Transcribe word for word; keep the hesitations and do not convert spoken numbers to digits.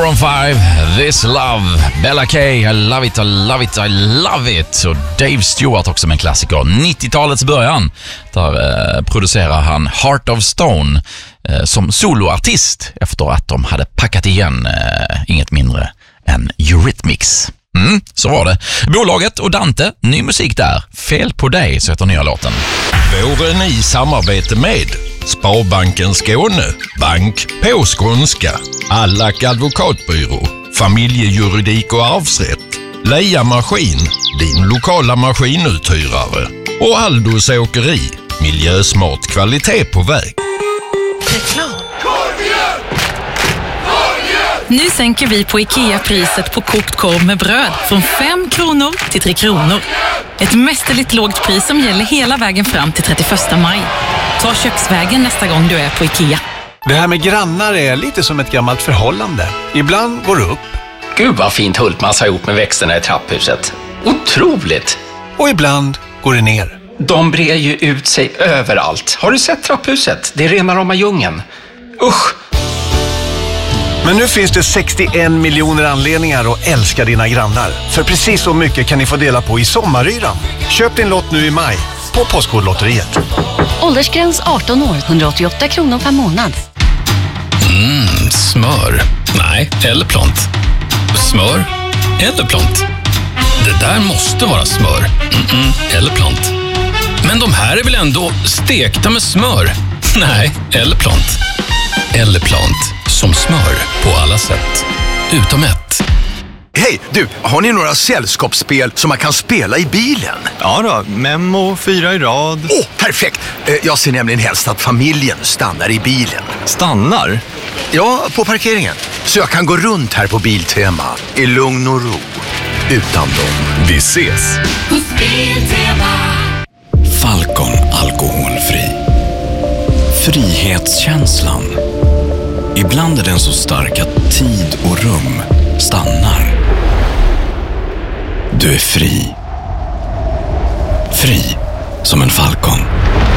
Maroon five, This Love, Bella K, I love it, I love it, I love it. Och Dave Stewart också med en klassiker. nittiotalets början, där eh, producerar han Heart of Stone eh, som soloartist efter att de hade packat igen eh, inget mindre än Eurythmics. Mm, så var det. Bolaget och Dante, ny musik där. Fel på dig, så heter nya låten. Våren i samarbete med Sparbanken Skåne, bank på skånska, Allack advokatbyrå, familjejuridik och arvsrätt, Leia Maskin, din lokala maskinuthyrare och Aldos åkeri, miljösmart kvalitet på väg. Reklam. Nu sänker vi på IKEA priset på kokt korv med bröd från fem kronor till tre kronor. Ett mästerligt lågt pris som gäller hela vägen fram till trettioförsta maj. Ta köksvägen nästa gång du är på IKEA. Det här med grannar är lite som ett gammalt förhållande. Ibland går det upp. Gud vad fint Hultmans har gjort med växterna i trapphuset. Otroligt! Och ibland går det ner. De brer ju ut sig överallt. Har du sett trapphuset? Det är rena rama djungeln. Usch! Men nu finns det sextioen miljoner anledningar att älska dina grannar. För precis så mycket kan ni få dela på i sommaryran. Köp din lott nu i maj på Postkodlotteriet. Åldersgräns arton år, hundraåttioåtta kronor per månad. Mm, smör. Nej, eller plont. Smör eller plont. Det där måste vara smör. Mm-mm, eller plont. Men de här är väl ändå stekta med smör? Nej, eller plont. Eller plont. Som smör på alla sätt. Utom ett. Hej, du, har ni några sällskapsspel som man kan spela i bilen? Ja då, Memo, fyra i rad. Åh, oh, perfekt! Jag ser nämligen helst att familjen stannar i bilen. Stannar? Ja, på parkeringen. Så jag kan gå runt här på Biltema i lugn och ro. Utan dem. Vi ses! Falcon alkoholfri. Frihetskänslan. Ibland är den så stark att tid och rum stannar. Du är fri. Fri som en falcon.